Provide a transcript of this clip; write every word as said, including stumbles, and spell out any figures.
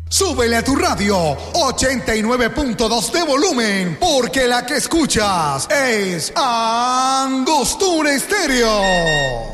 Súbele a tu radio ochenta y nueve punto dos de volumen, porque la que escuchas es Angostura Estéreo.